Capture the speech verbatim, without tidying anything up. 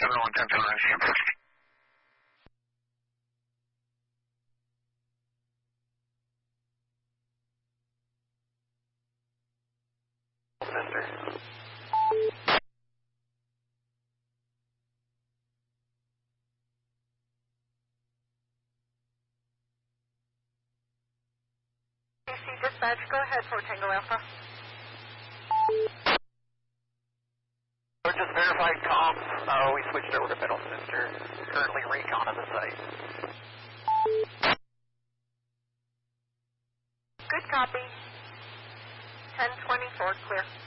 seven one ten seven nine. Center. A C dispatch, go ahead for Tango Alpha. We just verified comms. Uh, we switched over to Middlesminster. Currently recon of the site. Good copy. ten twenty-four, clear.